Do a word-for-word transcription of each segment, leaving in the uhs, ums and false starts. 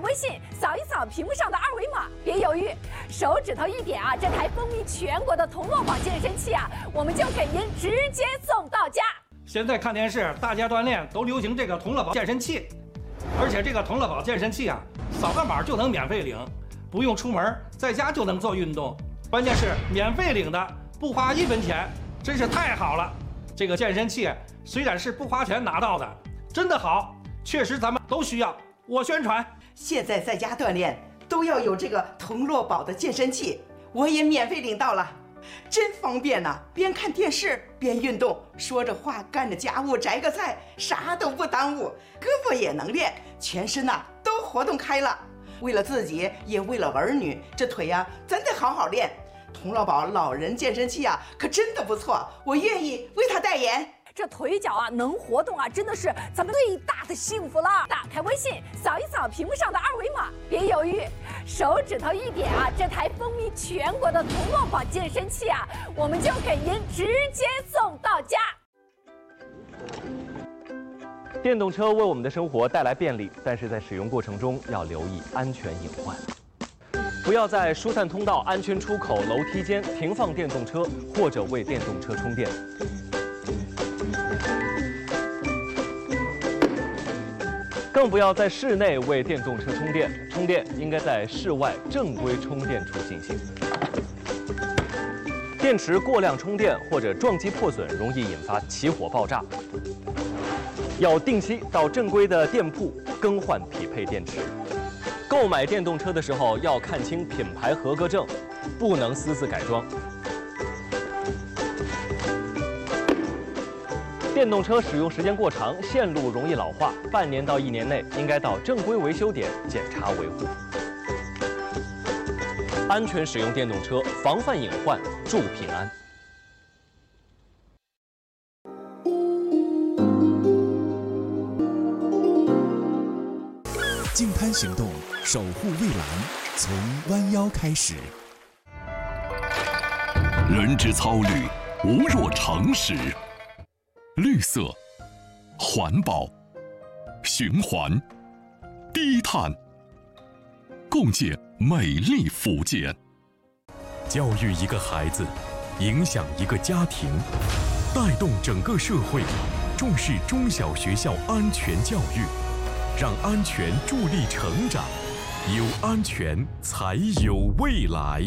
微信，扫一扫屏幕上的二维码，别犹豫，手指头一点啊，这台风靡全国的铜锣宝健身器啊，我们就给您直接送到家。 现在看电视，大家锻炼都流行这个铜锣宝健身器，而且这个铜锣宝健身器啊，扫个码就能免费领，不用出门，在家就能做运动。关键是免费领的，不花一分钱，真是太好了。这个健身器虽然是不花钱拿到的，真的好，确实咱们都需要。我宣传， 现在在家锻炼都要有这个铜锣宝的健身器，我也免费领到了，真方便呐、啊！边看电视边运动，说着话干着家务，摘个菜，啥都不耽误，胳膊也能练，全身呐、啊、都活动开了。为了自己，也为了儿女，这腿呀、啊、真得好好练。铜锣宝老人健身器啊，可真的不错，我愿意为他代言。 这腿脚啊能活动啊，真的是咱们最大的幸福了。打开微信，扫一扫屏幕上的二维码，别犹豫，手指头一点啊，这台风靡全国的铜锣宝健身器啊，我们就给您直接送到家。 电动车为我们的生活带来便利，但是在使用过程中要留意安全隐患，不要在疏散通道、安全出口、楼梯间停放电动车，或者为电动车充电。更不要在室内为电动车充电，充电应该在室外正规充电处进行。电池过量充电或者撞击破损，容易引发起火爆炸。要定期到正规的店铺更换匹配电池。购买电动车的时候要看清品牌合格证，不能私自改装。电动车使用时间过长，线路容易老化，半年到一年内应该到正规维修点检查维护。安全使用电动车，防范隐患，祝平安。 净滩行动，守护蔚蓝，从弯腰开始。 人之操虑，无若常识。绿色、环保、循环、低碳，共建美丽福建。 教育一个孩子，影响一个家庭，带动整个社会，重视中小学校安全教育，让安全助力成长，有安全才有未来。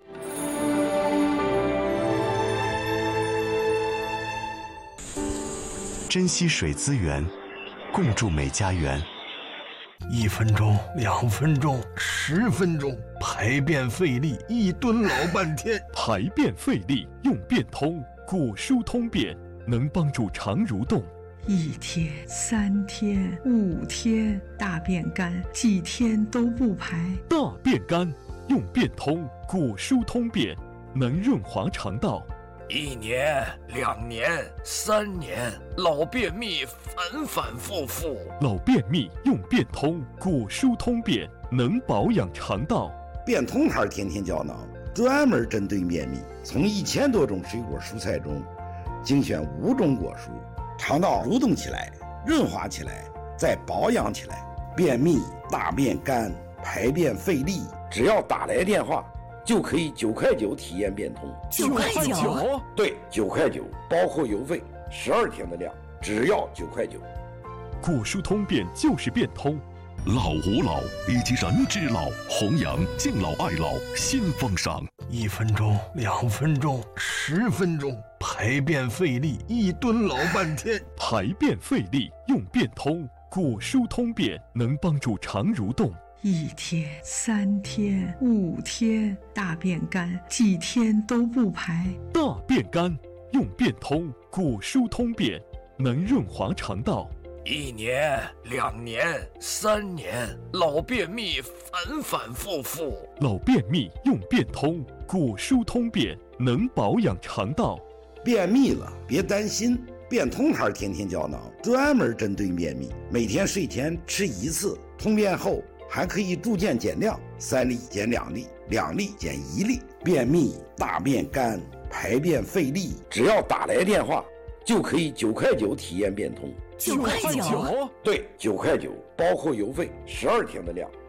珍惜水资源，共筑美家园。 一分钟、两分钟、十分钟，排便费力，一蹲老半天。 排便费力用便通，果蔬通便能帮助肠蠕动。 一天、三天、五天，大便干，几天都不排。 大便干用便通，果蔬通便能润滑肠道。 一年、两年、三年，老便秘反反复复。 老便秘用便通，果蔬通便能保养肠道。 便通牌天天胶囊专门针对便秘，从一千多种水果蔬菜中精选五种果蔬，肠道蠕动起来，润滑起来，再保养起来。便秘、大便干、排便费力，只要打来电话。就可以九块九体验变通， 九块九， 对，九块九，包括邮费，十二天的量，只要九块九。 果蔬通便就是变通， 老吾老以及人之老，弘扬敬老爱老新风尚。 一分钟、两分钟、十分钟，排便费力，一蹲老半天。 排便费力用便通，果蔬通便能帮助肠蠕动。 一天、三天、五天，大便干，几天都不排。 大便干用便通，果蔬通便能润滑肠道。 一年、两年、三年，老便秘反反复复。 老便秘用便通，果蔬通便能保养肠道。 便秘了别担心，便通牌天天胶囊专门针对便秘，每天睡前吃一次，通便后还可以逐渐减量，三粒减两粒，两粒减一粒。便秘、大便干、排便费力，只要打来电话，就可以九块九体验变通。 九块九， 对，九块九，包括邮费，十二天的量。